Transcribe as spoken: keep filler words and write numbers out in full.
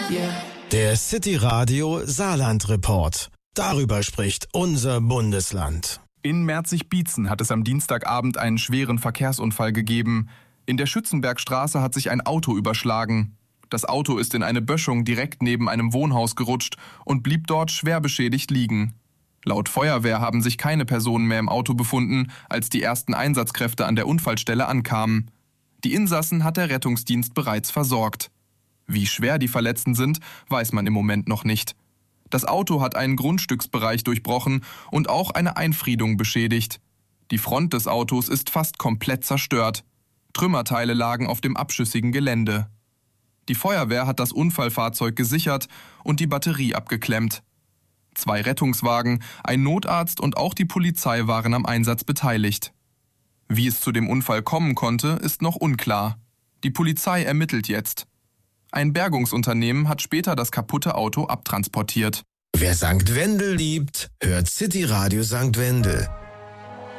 Der City Radio Saarland Report. Darüber spricht unser Bundesland. In Merzig-Bietzen hat es am Dienstagabend einen schweren Verkehrsunfall gegeben. In der Schützenbergstraße hat sich ein Auto überschlagen. Das Auto ist in eine Böschung direkt neben einem Wohnhaus gerutscht und blieb dort schwer beschädigt liegen. Laut Feuerwehr haben sich keine Personen mehr im Auto befunden, als die ersten Einsatzkräfte an der Unfallstelle ankamen. Die Insassen hat der Rettungsdienst bereits versorgt. Wie schwer die Verletzten sind, weiß man im Moment noch nicht. Das Auto hat einen Grundstücksbereich durchbrochen und auch eine Einfriedung beschädigt. Die Front des Autos ist fast komplett zerstört. Trümmerteile lagen auf dem abschüssigen Gelände. Die Feuerwehr hat das Unfallfahrzeug gesichert und die Batterie abgeklemmt. Zwei Rettungswagen, ein Notarzt und auch die Polizei waren am Einsatz beteiligt. Wie es zu dem Unfall kommen konnte, ist noch unklar. Die Polizei ermittelt jetzt. Ein Bergungsunternehmen hat später das kaputte Auto abtransportiert. Wer Sankt Wendel liebt, hört City Radio Sankt Wendel.